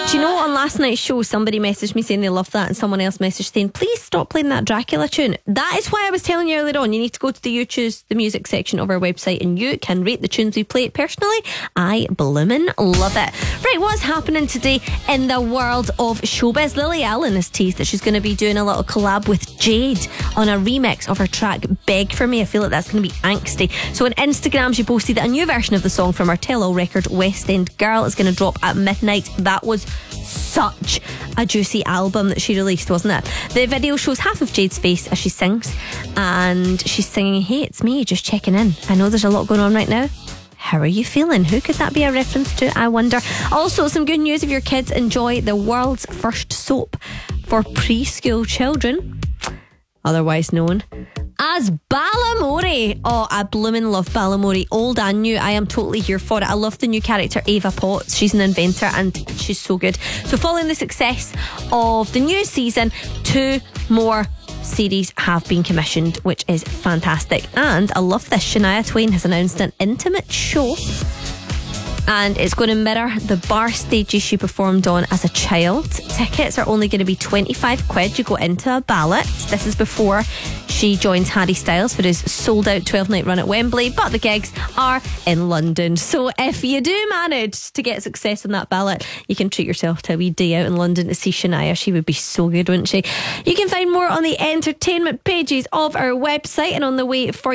Do you know, on last night's show, somebody messaged me saying they loved that, and someone else messaged saying, please stop playing that Dracula tune. That is why I was telling you earlier on, you need to go to the You Choose the Music section of our website and you can rate the tunes we play. Personally, I bloomin' love it. Right, what's happening today in the world of showbiz? Lily Allen has teased that she's going to be doing a little collab with Jade on a remix of her track Beg For Me. I feel like that's going to be angsty. So on Instagram, she posted that a new version of the song from her tell-all record West End Girl is going to drop at midnight. That was such a juicy album that she released, wasn't it? The video shows half of Jade's face as she sings, and she's singing, hey, it's me, just checking in. I know there's a lot going on right now. How are you feeling? Who could that be a reference to, I wonder? Also, some good news if your kids enjoy the world's first soap for preschool children, otherwise known as Balamory. Oh, I bloomin' love Balamory. Old and new, I am totally here for it. I love the new character Ava Potts. She's an inventor and she's so good. So following the success of the new season, 2 more series have been commissioned, which is fantastic. And I love this, Shania Twain has announced an intimate show, and it's going to mirror the bar stages she performed on as a child. Tickets are only going to be 25 quid. You go into a ballot. This is before she joins Harry Styles for his sold out 12-night run at Wembley, but the gigs are in London. So if you do manage to get success on that ballot, you can treat yourself to a wee day out in London to see Shania. She would be so good, wouldn't she? You can find more on the entertainment pages of our website, and on the way for